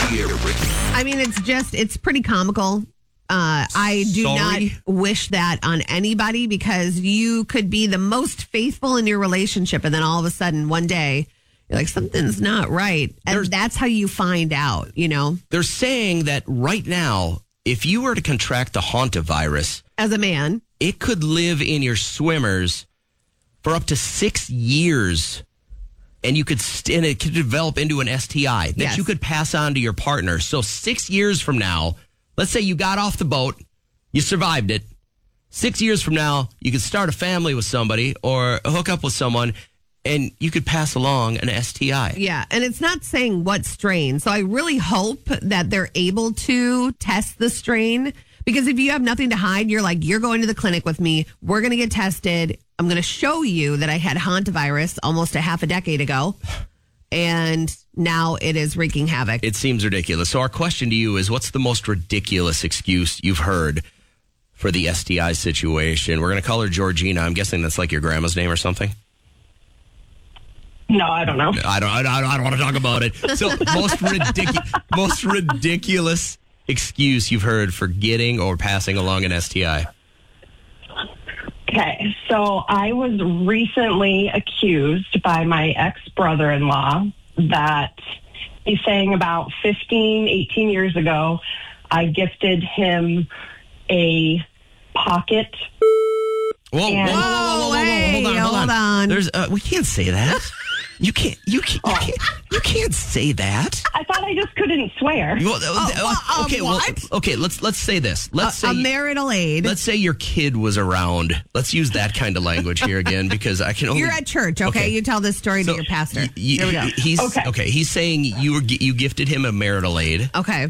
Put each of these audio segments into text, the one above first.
I mean, it's pretty comical. I do not wish that on anybody because you could be the most faithful in your relationship and then all of a sudden one day you're like, something's not right. And that's how you find out, you know? They're saying that right now, if you were to contract the hantavirus as a man, it could live in your swimmers for up to 6 years. And it could develop into an STI that you could pass on to your partner. So 6 years from now, let's say you got off the boat, you survived it. 6 years from now, you could start a family with somebody or hook up with someone, and you could pass along an STI. Yeah, and it's not saying what strain. So I really hope that they're able to test the strain. Because if you have nothing to hide, you're like, you're going to the clinic with me. We're going to get tested. I'm going to show you that I had hantavirus almost a half a decade ago. And now it is wreaking havoc. It seems ridiculous. So our question to you is, what's the most ridiculous excuse you've heard for the STI situation? We're going to call her Georgina. I'm guessing that's like your grandma's name or something. No, I don't know. I don't want to talk about it. So most ridiculous excuse you've heard for getting or passing along an STI. Okay, so I was recently accused by my ex-brother-in-law that he's saying about 15, 18 years ago, I gifted him a pocket. Whoa, hold on. We can't say that. You can't say that. I thought I just couldn't swear. Okay, let's say this. Let's say a marital aid. Let's say your kid was around. Let's use that kind of language here again because I can only. You're at church, okay? You tell this story to your pastor. Here we go. He's saying you gifted him a marital aid. Okay.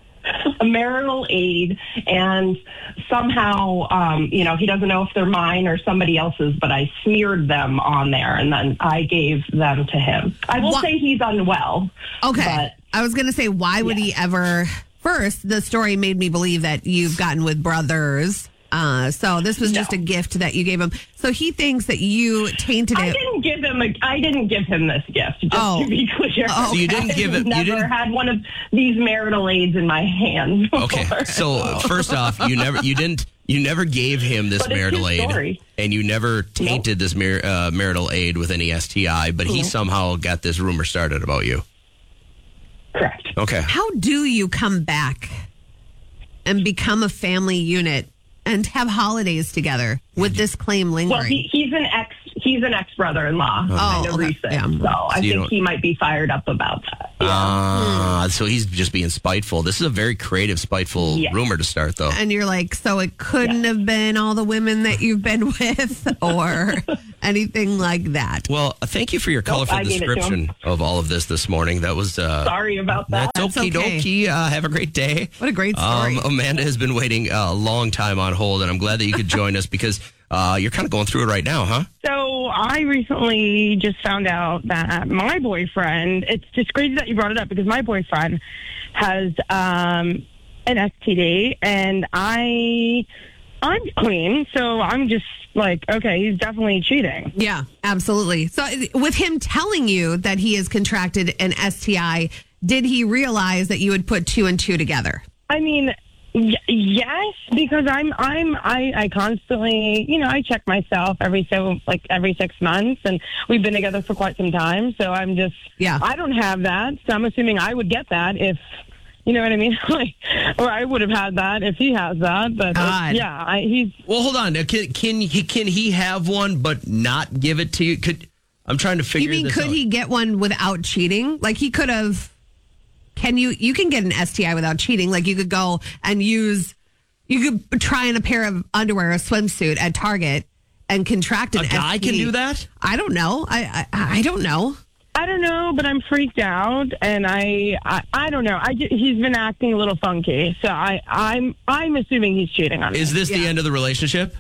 A marital aid, and somehow, he doesn't know if they're mine or somebody else's, but I smeared them on there, and then I gave them to him. I will say he's unwell. Okay. But, I was going to say, why would he ever... First, the story made me believe that you've gotten with brothers. So this was just a gift that you gave him. So he thinks that you tainted it. I didn't give him this gift, just to be clear. So you didn't give it. I've never had one of these marital aids in my hands before. Okay. So first off, you never gave him this marital aid, and you never tainted this marital aid with any STI, but he somehow got this rumor started about you. Correct. Okay. How do you come back and become a family unit and have holidays together with this claim lingering? Well, he's an ex-brother-in-law. Recent. Yeah. So I think he might be fired up about that. Yeah. So he's just being spiteful. This is a very creative, spiteful rumor to start, though. And you're like, so it couldn't have been all the women that you've been with or anything like that. Well, thank you for your colorful description of all of this morning. That was... sorry about that. That's okay. Have a great day. What a great story. Amanda has been waiting a long time on hold, and I'm glad that you could join us because you're kind of going through it right now, huh? So I recently just found out that my boyfriend, it's just crazy that you brought it up because my boyfriend has an STD, and I'm clean, so I'm just like, okay, he's definitely cheating. Yeah, absolutely. So with him telling you that he has contracted an STI, did he realize that you would put two and two together? I mean, yes, because I constantly, I check myself every 6 months, and we've been together for quite some time. So I'm just, I don't have that. So I'm assuming I would get that if, you know what I mean? Or I would have had that if he has that. But he's. Well, hold on. Can he have one but not give it to you? I'm trying to figure this out. You mean could he get one without cheating? Like he could have. You can get an STI without cheating. Like you could go and you could try on a pair of underwear, a swimsuit at Target and contract an STI. A guy can do that? I don't know. I don't know. I don't know, but I'm freaked out, and I don't know. He's been acting a little funky, so I'm assuming he's cheating on me. Is this the end of the relationship?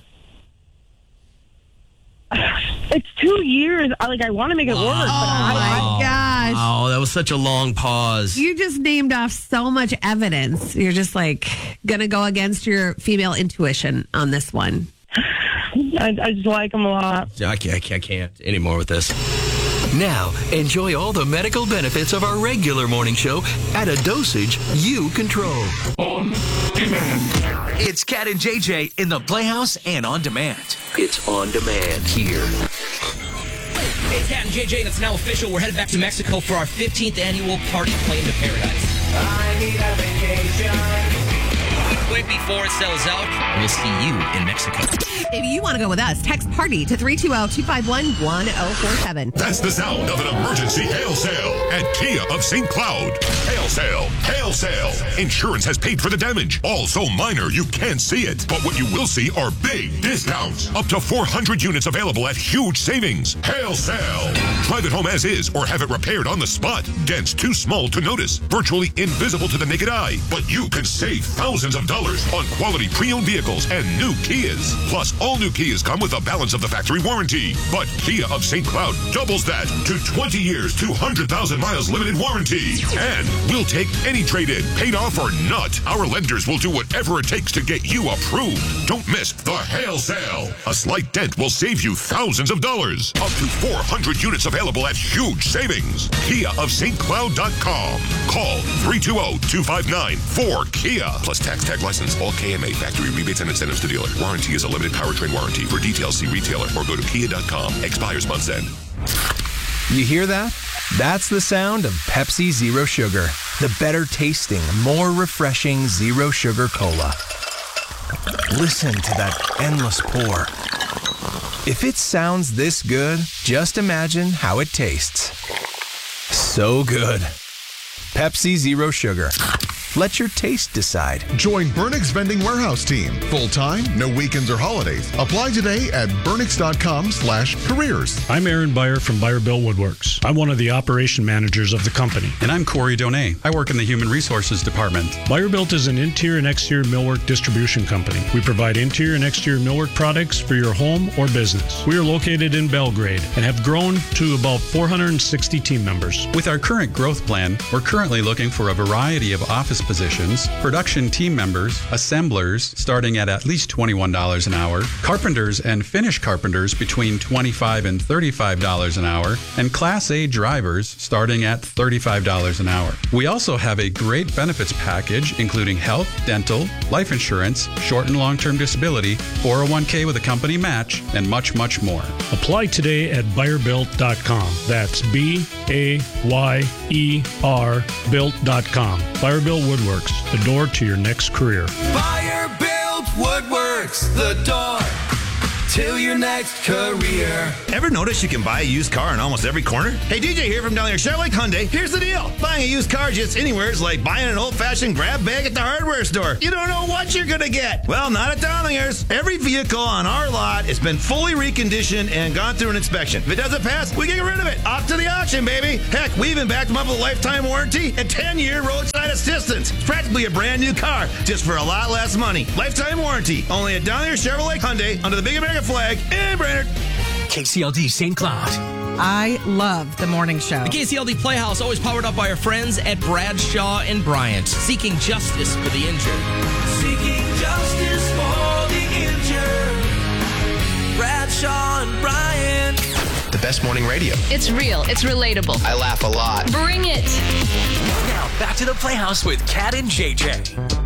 It's 2 years. I want to make it work. But my gosh. Oh, that was such a long pause. You just named off so much evidence. You're just like going to go against your female intuition on this one. I just like him a lot. I can't anymore with this. Now, enjoy all the medical benefits of our regular morning show at a dosage you control. On demand. It's Cat and JJ in the Playhouse and on demand. It's on demand here. Hey, Cat and JJ, that's now official. We're headed back to Mexico for our 15th annual Party Plane to Paradise. I need a vacation. Quick before it sells out, we'll see you in Mexico. If you want to go with us, text party to 320-251-1047. That's the sound of an emergency hail sale at Kia of St. Cloud. Hail sale, hail sale. Insurance has paid for the damage. All so minor you can't see it. But what you will see are big discounts. Up to 400 units available at huge savings. Hail sale. Drive it home as is or have it repaired on the spot. Dents too small to notice. Virtually invisible to the naked eye. But you can save thousands of dollars on quality pre-owned vehicles and new Kias. Plus, all new Kias come with a balance of the factory warranty. But Kia of St. Cloud doubles that to 20 years, 200,000 miles limited warranty. And we'll take any trade-in, paid off or not. Our lenders will do whatever it takes to get you approved. Don't miss the hail sale. A slight dent will save you thousands of dollars. Up to 400 units available at huge savings. Kia of StCloud.com. Call 320-259-4KIA. Plus tax, tag license, all KMA factory rebates and incentives to dealer. Warranty is a limited powertrain warranty. For details, see retailer or go to Kia.com. Expires month's end. You hear that? That's the sound of Pepsi Zero Sugar. The better tasting, more refreshing Zero Sugar Cola. Listen to that endless pour. If it sounds this good, just imagine how it tastes. So good. Pepsi Zero Sugar. Let your taste decide. Join Burnix Vending Warehouse Team. Full-time, no weekends or holidays. Apply today at burnix.com/careers. I'm Aaron Beyer from Beyer-Built Woodworks. I'm one of the operation managers of the company. And I'm Corey Donay. I work in the Human Resources Department. Beyer-Built is an interior and exterior millwork distribution company. We provide interior and exterior millwork products for your home or business. We are located in Belgrade and have grown to about 460 team members. With our current growth plan, we're currently looking for a variety of office positions, production team members, assemblers starting at least $21 an hour, carpenters and finish carpenters between $25 and $35 an hour, and Class A drivers starting at $35 an hour. We also have a great benefits package including health, dental, life insurance, short and long-term disability, 401k with a company match, and much, much more. Apply today at BeyerBuilt.com. That's BAYER built.com. Beyer-Built Woodworks, the door to your next career. Beyer-Built Woodworks, the door to your next career. Ever notice you can buy a used car in almost every corner? Hey, DJ here from down there, Chevrolet Hyundai. Here's the deal. Buying a used car just anywhere is like buying an old-fashioned grab bag at the hardware store. You don't know what you're going to get. Well, not at Dowlingers. Every vehicle on our lot has been fully reconditioned and gone through an inspection. If it doesn't pass, we get rid of it. Off to the auction, baby. Heck, we even backed them up with a lifetime warranty and 10-year roadside assistance. It's practically a brand new car, just for a lot less money. Lifetime warranty. Only at Down here Chevrolet Hyundai under the Big American flag in Brainerd. KCLD St. Cloud. I love the morning show. The KCLD Playhouse, always powered up by our friends at Bradshaw and Bryant, seeking justice for the injured. Seeking justice for the injured. Bradshaw and Bryant. The best morning radio. It's real. It's relatable. I laugh a lot. Bring it. Now, back to the Playhouse with Cat and JJ.